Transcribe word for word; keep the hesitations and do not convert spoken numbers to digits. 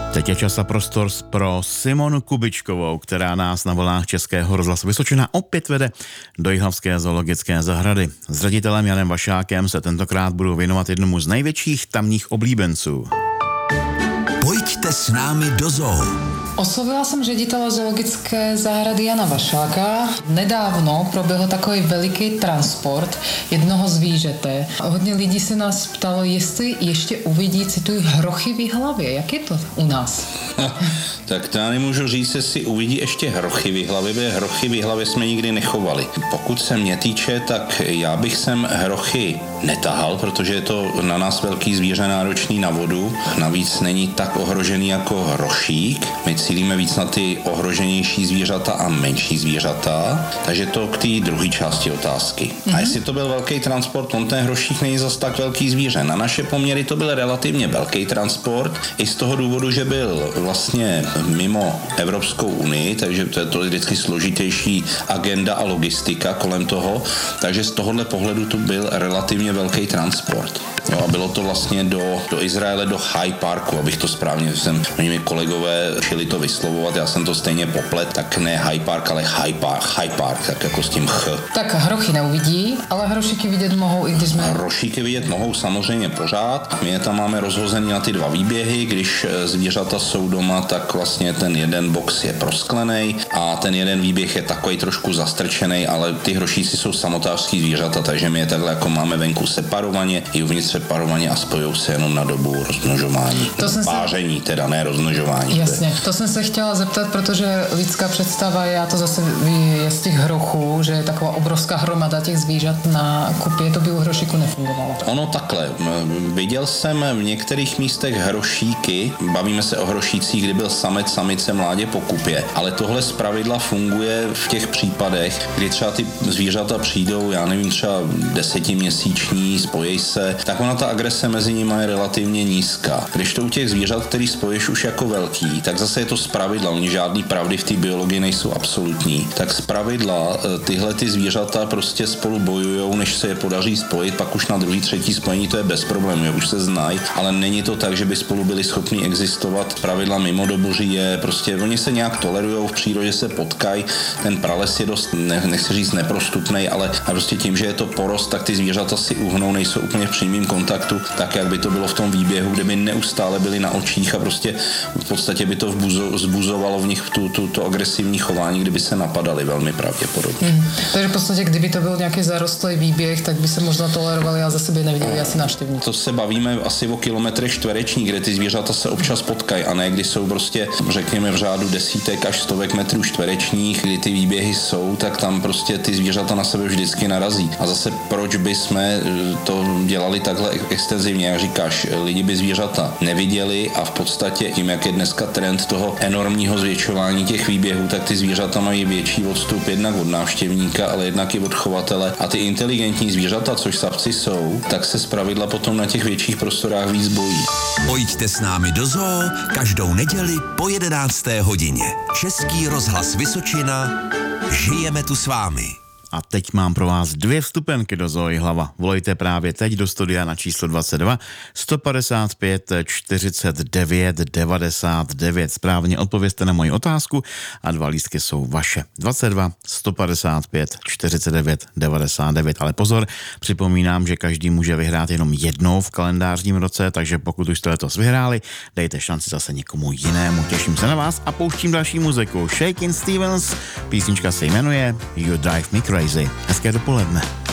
Teď je čas a prostor pro Simonu Kubičkovou, která nás na vlnách Českého rozhlasu Vysočina opět vede do Jihlavské zoologické zahrady. S ředitelem Janem Vašákem se tentokrát budou věnovat jednomu z největších tamních oblíbenců. Pojďte s námi do zoo. Oslovila som ředitela zoologické zahrady Jana Vašáka. Nedávno proběhl takový veliký transport jednoho zvířete. Hodně lidí se nás ptalo, jestli ještě uvidí, cituji, hrochy v hlavě. Jak je to u nás? Tak to já nemůžu říct, jestli uvidí ještě hrochy v hlavě, protože hrochy v hlavě jsme nikdy nechovali. Pokud se mě týče, tak já bych sem hrochy netahal, protože je to na nás velký zvíře náročný na vodu. Navíc není tak ohrožený jako hrošík. My cílíme víc na ty ohroženější zvířata a menší zvířata, takže to k té druhé části otázky. Mm-hmm. A jestli to byl velký transport, on ten hrošík není zas tak velký zvíře. Na naše poměry to byl relativně velký transport, i z toho důvodu, že byl vlastně mimo Evropskou unii, takže to je to vždycky složitější agenda a logistika kolem toho, takže z tohohle pohledu to byl relativně velký transport. Jo, a bylo to vlastně do, do Izraele, do Hyde Parku, abych to správně, jsem, oni mi kolegové šili to vyslovovat, já jsem to stejně poplet, tak ne Hyde Park, ale Hyde Park, Hyde Park, tak jako s tím ch. Tak hrochy neuvidí, ale hrošíky vidět mohou, i když jsme... Hrošíky vidět mohou samozřejmě pořád. My je tam máme rozhozený na ty dva výběhy, když zvířata jsou doma, tak vlastně ten jeden box je prosklený a ten jeden výběh je takový trošku zastrčený, ale ty hrošíci jsou samotářský zvířata, takže my je takhle jako máme venku separovaně, i uvnitř separovaně a spojují se jenom na dobu rozmnožování. To jsem Páření, se... teda ne rozmnožování. Jasně, to jsem se chtěla zeptat, protože lidská představa, já to zase je z těch hrochů, že je taková obrovská hromada těch zvířat na kupě, to by u hrošíku nefungovalo. Ono takhle, viděl jsem v některých místech hrošíky, bavíme se o hrošících, kdy byl samec, samice, mládě po kupě, ale tohle zpravidla funguje v těch případech, kdy třeba ty zvířata přijdou, já nevím, třeba desetiměsíční, spojí se, tak ona ta agrese mezi nimi je relativně nízká. Když to u těch zvířat, který spojíš už jako velký, tak zase je to zpravidla, oni žádný pravdy v té biologii nejsou absolutní. Tak zpravidla tyhle ty zvířata prostě spolu bojujou, než se je podaří spojit, pak už na druhý, třetí spojení to je bez problémů, už se znají, ale není to tak, že by spolu byli schopni existovat. Pravidla mimo dobuří je prostě, oni se nějak tolerujou, v přírodě se potkají, ten prales je dost, ne, nechci říct neprostupnej, ale prostě tím, že je to porost, tak ty zvířata si uhnou, nejsou úplně v přímém kontaktu, tak jak by to bylo v tom výběhu, kde by neustále byli na očích a prostě v podstatě by to vbuzo, zbuzovalo v nich tu, tu, to agresivní chování, kdyby se napadali velmi pravděpodobně. Mm. Takže v podstatě, kdyby to byl nějaký zarostlý výběh, tak by se možná tolerovali a za sebe neviděli asi návštěvníci. To se bavíme asi o kilometrech čtverečních, kde ty zvířata se občas potkají a ne, kdy jsou prostě, řekněme, v řádu desítek až stovek metrů čtverečních, kdy ty výběhy jsou, tak tam prostě ty zvířata na sebe vždycky narazí. A zase proč by jsme to dělali takhle extenzivně, jak říkáš, lidi by zvířata neviděli a v podstatě tím, jak je dneska trend toho enormního zvětšování těch výběhů, tak ty zvířata mají větší odstup jednak od návštěvníka, ale jednak i od chovatele a ty inteligentní zvířata, což savci jsou, tak se zpravidla potom na těch větších prostorách víc bojí. Pojďte s námi do zoo každou neděli po jedenácté hodině. Český rozhlas Vysočina. Žijeme tu s vámi. A teď mám pro vás dvě vstupenky do Zoo Jihlava. Volejte právě teď do studia na číslo dvacet dva sto padesát pět čtyřicet devět devadesát devět. Správně odpovězte na moji otázku a dva lístky jsou vaše. dvacet dva sto padesát pět čtyřicet devět devadesát devět. Ale pozor, připomínám, že každý může vyhrát jenom jednou v kalendářním roce, takže pokud už jste letos vyhráli, dejte šanci zase někomu jinému. Těším se na vás a pouštím další muziku. Shakin' Stevens, písnička se jmenuje You Drive Me Crazy. Hezké dopoledne.